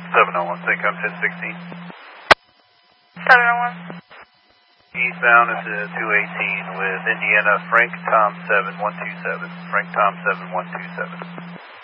701, take on 1016. 701. Eastbound into 218 with Indiana, Frank Tom 7127. Frank Tom 7127.